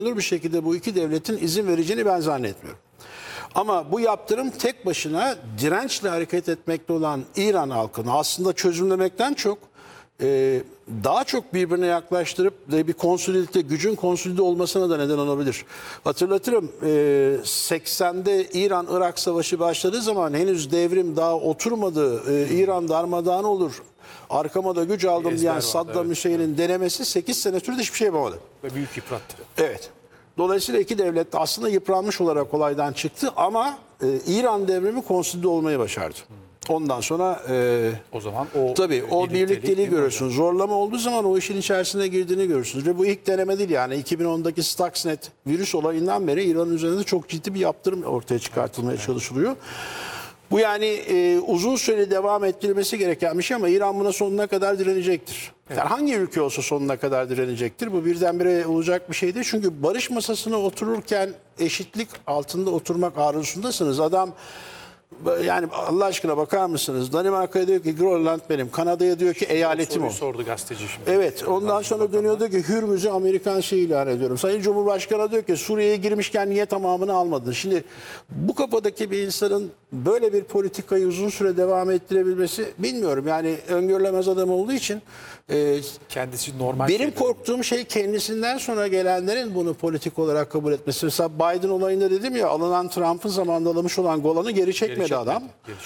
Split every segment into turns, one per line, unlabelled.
bir şekilde bu iki devletin izin vereceğini ben zannetmiyorum. Ama bu yaptırım tek başına dirençle hareket etmekte olan İran halkını aslında çözümlemekten çok daha çok birbirine yaklaştırıp bir konsolide, gücün konsolide olmasına da neden olabilir. Hatırlatırım 80'de İran-Irak Savaşı başladığı zaman henüz devrim daha oturmadı. İran darmadağın olur. Arkama da güç aldım diyen Saddam Hüseyin'in denemesi 8 sene sürdü, hiçbir şey yapamadı.
Ve büyük yıprattı.
Evet. Dolayısıyla iki devlet de aslında yıpranmış olarak olaydan çıktı ama İran devrimi konsolide olmayı başardı. Ondan sonra
O zaman o
tabii o birlikteliği görüyorsunuz.
hocam?
Zorlama olduğu zaman o işin içerisine girdiğini görürsünüz. Ve bu ilk deneme değil yani 2010'daki Stuxnet virüs olayından beri İran'ın üzerinde çok ciddi bir yaptırım ortaya çıkartılmaya çalışılıyor. Bu yani uzun süreli devam ettirilmesi gereken bir şey ama İran buna sonuna kadar direnecektir. Evet. Herhangi ülke olsa sonuna kadar direnecektir. Bu birdenbire olacak bir şey değil. Çünkü barış masasına otururken eşitlik altında oturmak arzusundasınız. Adam yani Allah aşkına bakar mısınız? Danimarka'ya diyor ki Grönland benim. Kanada'ya diyor ki eyaletim o.
Sordu gazeteci şimdi.
Evet, ondan sonra dönüyor diyor ki Hürmüz'ü Amerikan şeyi ilan ediyorum. Sayın Cumhurbaşkanı diyor ki Suriye'ye girmişken niye tamamını almadın? Şimdi bu kafadaki bir insanın böyle bir politikayı uzun süre devam ettirebilmesi bilmiyorum. Yani öngörülemez adam olduğu için
Kendisi normal.
benim korktuğum şey kendisinden sonra gelenlerin bunu politik olarak kabul etmesi. Mesela Biden olayında dedim ya, alınan Trump'ın zamanında alınmış olan Golan'ı geri çekmedi adam.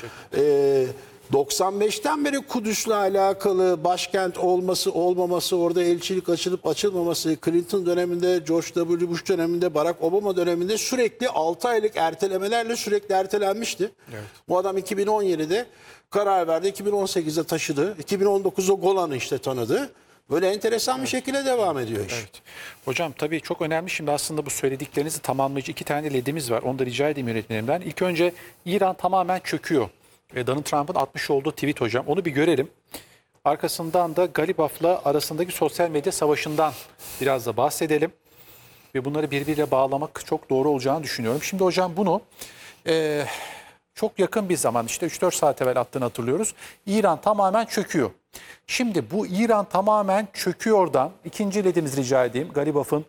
95'ten beri Kudüs'le alakalı başkent olması olmaması, orada elçilik açılıp açılmaması, Clinton döneminde, George W. Bush döneminde, Barack Obama döneminde sürekli 6 aylık ertelemelerle sürekli ertelenmişti. Evet. Bu adam 2017'de karar verdi, 2018'de taşıdı, 2019'da Golan'ı işte tanıdı. Böyle enteresan bir şekilde devam ediyor iş.
Evet. Hocam tabii çok önemli şimdi aslında bu söylediklerinizi tamamlayıcı iki tane ledimiz var. Onu da rica edeyim yönetmenimden. İlk önce İran tamamen çöküyor. Donald Trump'ın atmış olduğu tweet hocam. Onu bir görelim. Arkasından da Galibaf'la arasındaki sosyal medya savaşından biraz da bahsedelim. Ve bunları birbiriyle bağlamak çok doğru olacağını düşünüyorum. Şimdi hocam bunu çok yakın bir zaman işte 3-4 saat evvel attığını hatırlıyoruz. İran tamamen çöküyor. Şimdi bu İran tamamen çöküyordan ikinci ledimizi rica edeyim. Galibaf'ın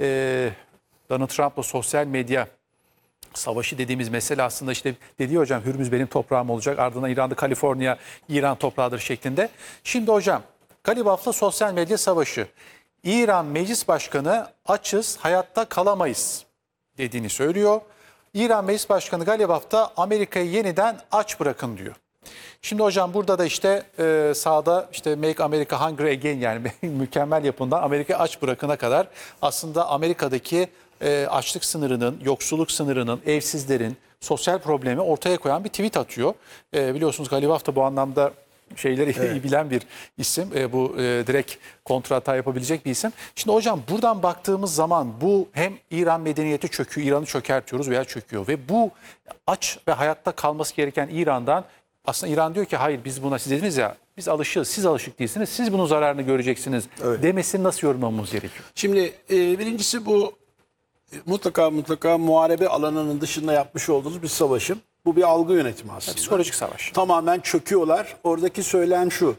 Donald Trump'la sosyal medya savaşı dediğimiz mesele aslında işte dedi hocam Hürmüz benim toprağım olacak. Ardından İran'da Kaliforniya İran toprağıdır şeklinde. Şimdi hocam Galibaf'la sosyal medya savaşı. İran Meclis Başkanı açız hayatta kalamayız dediğini söylüyor. İran Meclis Başkanı Galibaf da Amerika'yı yeniden aç bırakın diyor. Şimdi hocam burada da işte sağda işte Make America Hungry Again yani mükemmel yapımdan Amerika'yı aç bırakana kadar aslında Amerika'daki açlık sınırının, yoksulluk sınırının, evsizlerin sosyal problemi ortaya koyan bir tweet atıyor. Biliyorsunuz Galibaf da bu anlamda şeyleri iyi bilen bir isim. Bu direkt kontra hata yapabilecek bir isim. Şimdi hocam buradan baktığımız zaman bu hem İran medeniyeti çöküyor, İran'ı çökertiyoruz veya çöküyor ve bu aç ve hayatta kalması gereken İran'dan aslında İran diyor ki hayır biz buna siz dediniz ya biz alışığız, siz alışık değilsiniz, siz bunun zararını göreceksiniz demesini nasıl yorumlamamız gerekiyor?
Şimdi birincisi bu mutlaka muharebe alanının dışında yapmış olduğunuz bir savaşım. Bu bir algı yönetimi aslında.
Psikolojik savaş.
Tamamen çöküyorlar. Oradaki söylem şu.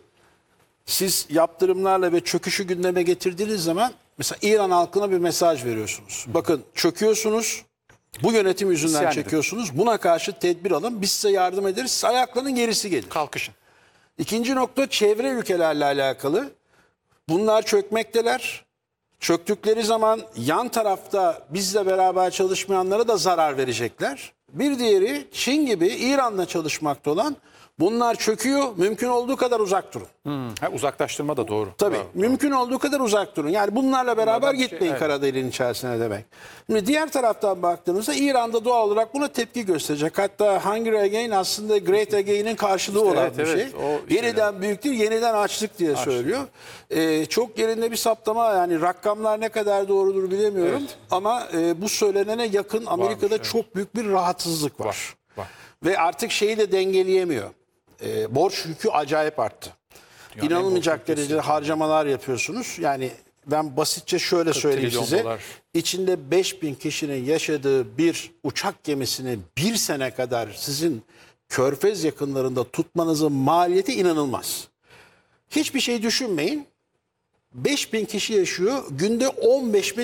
Siz yaptırımlarla ve çöküşü gündeme getirdiğiniz zaman mesela İran halkına bir mesaj veriyorsunuz. Bakın çöküyorsunuz. Bu yönetim yüzünden çekiyorsunuz. Buna karşı tedbir alın. Biz size yardım ederiz. Siz ayaklarının gerisi gelir.
Kalkışın.
İkinci nokta çevre ülkelerle alakalı. Bunlar çökmekteler. Çöktükleri zaman yan tarafta bizle beraber çalışmayanlara da zarar verecekler. Bir diğeri Çin gibi İran'la çalışmakta olan bunlar çöküyor. Mümkün olduğu kadar uzak durun.
Uzaklaştırma da doğru.
Tabii.
Doğru.
Mümkün olduğu kadar uzak durun. Yani bunlarla beraber gitmeyin kara deliğin içerisine demek. Şimdi diğer taraftan baktığımızda İran'da doğal olarak buna tepki gösterecek. Hatta Hungry Again aslında Great Again'in karşılığı olan bir şey. Yeniden büyüktür, yeniden açlık diye söylüyor. Çok yerinde bir saptama yani rakamlar ne kadar doğrudur bilemiyorum. Evet. Ama bu söylenene yakın Amerika'da çok büyük bir rahatsızlık var. Ve artık şeyi de dengeleyemiyor. Borç yükü acayip arttı. Yani İnanılmayacak derecede harcamalar yapıyorsunuz. Yani ben basitçe şöyle söyleyeyim size. Dolar. İçinde 5000 kişinin yaşadığı bir uçak gemisini bir sene kadar sizin Körfez yakınlarında tutmanızın maliyeti inanılmaz. Hiçbir şey düşünmeyin. 5000 kişi yaşıyor. Günde 15.000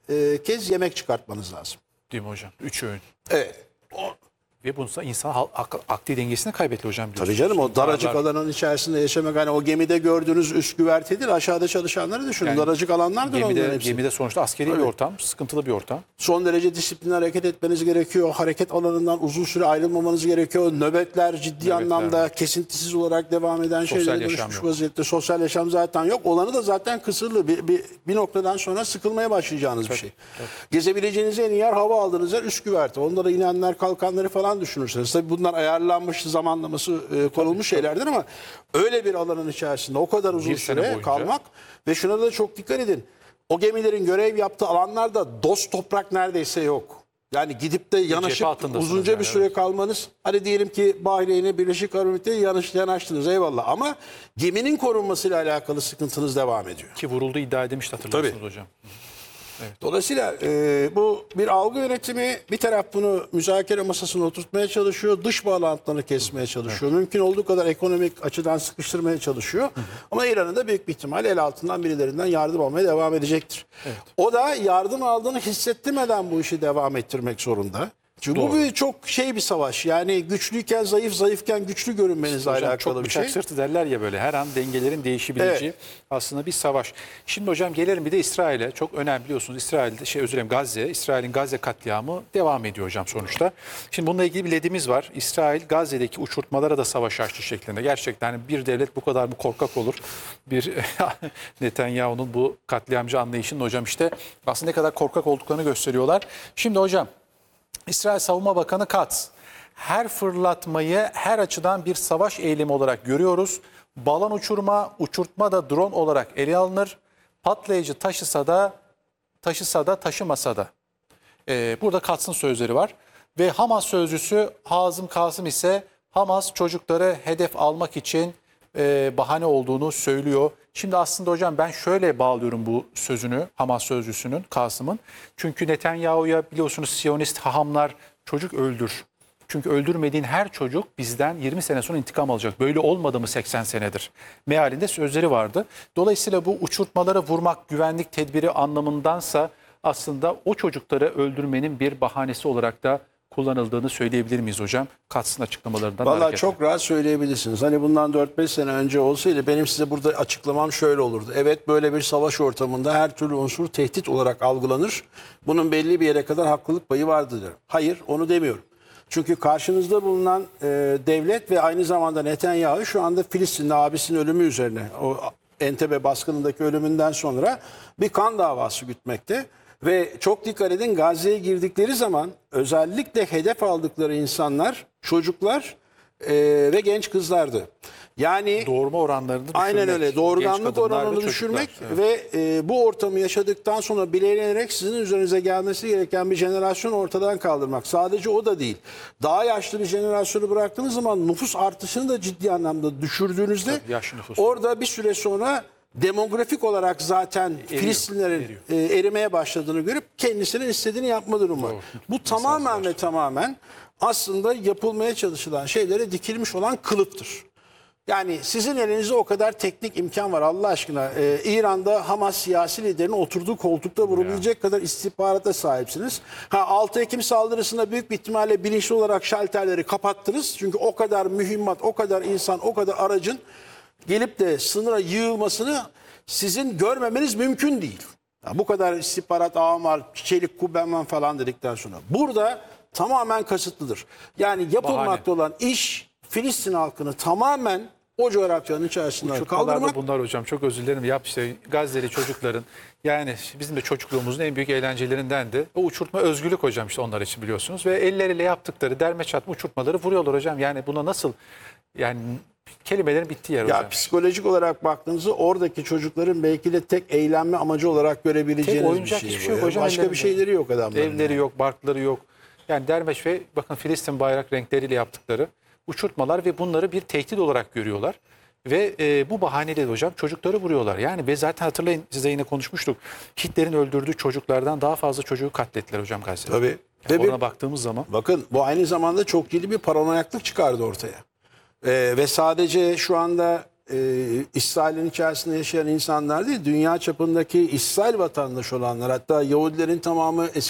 kez yemek çıkartmanız lazım.
Değil mi hocam? 3 öğün.
Evet.
Ve bunun insan akli dengesini kaybetti hocam.
Tabii canım, o daracık alanın içerisinde yaşamak. Hani o gemide gördüğünüz üst güvertedir, aşağıda çalışanları düşünün. Yani, daracık alanlardır onların hepsi.
Gemide sonuçta askeri bir ortam, sıkıntılı bir ortam.
Son derece disiplinli hareket etmeniz gerekiyor. Hareket alanından uzun süre ayrılmamanız gerekiyor. Nöbetler ciddi anlamda kesintisiz olarak devam eden şeylere dönüşmüş vaziyette. Sosyal yaşam zaten yok. Olanı da zaten kısırlı. Bir noktadan sonra sıkılmaya başlayacağınız bir şey. Tabii. Gezebileceğiniz en iyi yer, hava aldığınız yer üst güverte. Onlara inenler, kalkanları falan düşünürseniz. Tabii bunlar ayarlanmış, zamanlaması konulmuş şeylerdir ama öyle bir alanın içerisinde o kadar uzun süre kalmak ve şuna da çok dikkat edin. O gemilerin görev yaptığı alanlarda dost toprak neredeyse yok. Yani gidip de yanaşıp uzunca bir süre kalmanız, hadi diyelim ki Bahreyn'e, Birleşik Arap Emirlikleri'ne yanaştınız, eyvallah, ama geminin korunmasıyla alakalı sıkıntınız devam ediyor.
Ki vuruldu iddia edilmişti, hatırlarsınız hocam. Evet.
Dolayısıyla bu bir algı yönetimi. Bir taraf bunu müzakere masasına oturtmaya çalışıyor. Dış bağlantılarını kesmeye çalışıyor. Mümkün olduğu kadar ekonomik açıdan sıkıştırmaya çalışıyor. Ama İran'ın da büyük bir ihtimal el altından birilerinden yardım almaya devam edecektir. Evet. O da yardım aldığını hissettirmeden bu işi devam ettirmek zorunda. Çünkü bu bir çok bir savaş. Yani güçlüyken zayıf, zayıfken güçlü görünmenizle alakalı
çok
bir şey.
Bıçak sırtı derler ya, böyle her an dengelerin değişebileceği aslında bir savaş. Şimdi hocam gelelim bir de İsrail'e. Çok önemli, biliyorsunuz İsrail'de Gazze, İsrail'in Gazze katliamı devam ediyor hocam sonuçta. Şimdi bununla ilgili bir ledimiz var. İsrail Gazze'deki uçurtmalara da savaş açtı şeklinde. Gerçekten bir devlet bu kadar mı korkak olur? Bir Netanyahu'nun bu katliamcı anlayışının hocam işte aslında ne kadar korkak olduklarını gösteriyorlar. Şimdi hocam İsrail Savunma Bakanı Katz, her fırlatmayı her açıdan bir savaş eylemi olarak görüyoruz. Balon uçurtma da drone olarak ele alınır. Patlayıcı taşısa da taşımasa da. Burada Katz'ın sözleri var. Ve Hamas sözcüsü Hazım Kasım ise Hamas çocukları hedef almak için bahane olduğunu söylüyor. Şimdi aslında hocam ben şöyle bağlıyorum bu sözünü, Hamas sözcüsünün, Kasım'ın. Çünkü Netanyahu'ya biliyorsunuz Siyonist hahamlar çocuk öldür. Çünkü öldürmediğin her çocuk bizden 20 sene sonra intikam alacak. Böyle olmadı mı 80 senedir? Mealinde sözleri vardı. Dolayısıyla bu uçurtmalara vurmak güvenlik tedbiri anlamındansa aslında o çocukları öldürmenin bir bahanesi olarak da kullanıldığını söyleyebilir miyiz hocam? Katsın açıklamalarından hareketle.
Vallahi çok rahat söyleyebilirsiniz. Hani bundan 4-5 sene önce olsaydı benim size burada açıklamam şöyle olurdu. Evet, böyle bir savaş ortamında her türlü unsur tehdit olarak algılanır. Bunun belli bir yere kadar haklılık payı vardır derim. Hayır, onu demiyorum. Çünkü karşınızda bulunan devlet ve aynı zamanda Netanyahu şu anda Filistin'de abisinin ölümü üzerine, o Entebbe baskınındaki ölümünden sonra bir kan davası gütmekte. Ve çok dikkat edin, Gazze'ye girdikleri zaman özellikle hedef aldıkları insanlar çocuklar ve genç kızlardı. Yani
doğurma oranlarını düşürmek.
Aynen öyle. Doğurganlık oranını düşürmek ve bu ortamı yaşadıktan sonra bileylenerek sizin üzerinize gelmesi gereken bir jenerasyon ortadan kaldırmak. Sadece o da değil. Daha yaşlı bir jenerasyonu bıraktığınız zaman nüfus artışını da ciddi anlamda düşürdüğünüzde orada bir süre sonra demografik olarak zaten Filistinlerin erimeye başladığını görüp kendisinin istediğini yapma durumu. Doğru. Bu tamamen ve tamamen aslında yapılmaya çalışılan şeylere dikilmiş olan kılıftır. Yani sizin elinizde o kadar teknik imkan var Allah aşkına. İran'da Hamas siyasi liderinin oturduğu koltukta vurabilecek kadar istihbarata sahipsiniz. 6 Ekim saldırısında büyük bir ihtimalle bilinçli olarak şalterleri kapattınız. Çünkü o kadar mühimmat, o kadar insan, o kadar aracın gelip de sınıra yığılmasını sizin görmemeniz mümkün değil. Ya bu kadar istihbarat ağım var, çelik kubben var falan dedikten sonra. Burada tamamen kasıtlıdır. Yani yapılmakta olan iş Filistin halkını tamamen o coğrafyanın içerisinden kaldırmak.
Bunlar hocam, çok özür dilerim. İşte Gazze'li çocukların, yani bizim de çocukluğumuzun en büyük eğlencelerindendi. O uçurtma özgürlük hocam, işte onlar için biliyorsunuz. Ve elleriyle yaptıkları derme çatma uçurtmaları vuruyorlar hocam. Yani buna nasıl, yani kelimelerin bittiği yer hocam.
Ya psikolojik olarak baktığınızda oradaki çocukların belki de tek eğlenme amacı olarak görebileceğiniz bir şey.
Hiçbir şey yok hocam.
Başka bir şeyleri yok adamların.
Evleri yok, barkları yok. Yani dermeş ve bakın Filistin bayrak renkleriyle yaptıkları uçurtmalar ve bunları bir tehdit olarak görüyorlar. Ve bu bahaneyle hocam çocukları vuruyorlar. Yani ve zaten hatırlayın, size yine konuşmuştuk. Hitler'in öldürdüğü çocuklardan daha fazla çocuğu katlettiler hocam Gazze'de.
Tabii.
Yani ona baktığımız zaman.
Bakın bu aynı zamanda çok ciddi bir paranoyaklık çıkardı ortaya. Ve sadece şu anda İsrail'in içerisinde yaşayan insanlar değil, dünya çapındaki İsrail vatandaşı olanlar, hatta Yahudilerin tamamı eski